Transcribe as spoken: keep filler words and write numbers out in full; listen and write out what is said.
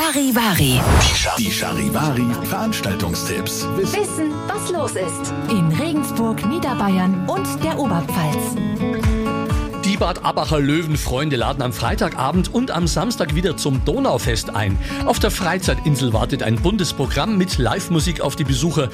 Charivari. Die Charivari Veranstaltungstipps. Wissen, was los ist. In Regensburg, Niederbayern und der Oberpfalz. Die Bad Abacher Löwenfreunde laden am Freitagabend und am Samstag wieder zum Donaufest ein. Auf der Freizeitinsel wartet ein buntes Programm mit Live-Musik auf die Besucher